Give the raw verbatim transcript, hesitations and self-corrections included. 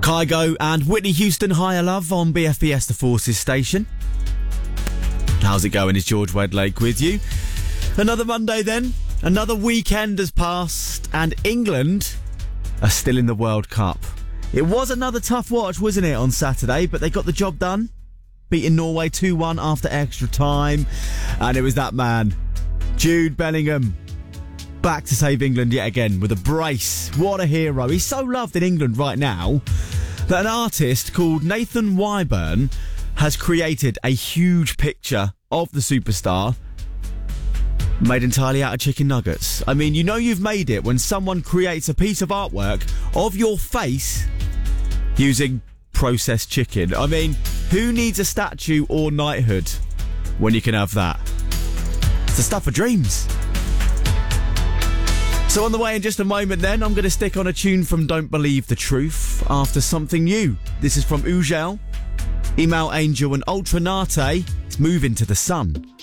Kygo and Whitney Houston, Higher Love on B F B S The Forces station. How's it going? It's George Wedlake with you. Another Monday then. Another weekend has passed and England are still in the World Cup. It was another tough watch, wasn't it, on Saturday, but they got the job done, beating Norway two one after extra time, and it was that man, Jude Bellingham, back to save England yet again with a brace. What a hero. He's so loved in England right now that an artist called Nathan Wyburn has created a huge picture of the superstar made entirely out of chicken nuggets. I mean, you know you've made it when someone creates a piece of artwork of your face using processed chicken. I mean, who needs a statue or knighthood when you can have that? It's the stuff of dreams. So on the way in just a moment then, I'm going to stick on a tune from Don't Believe the Truth after something new. This is from Ugel, Email Angel and Ultranate. It's Moving to the Sun.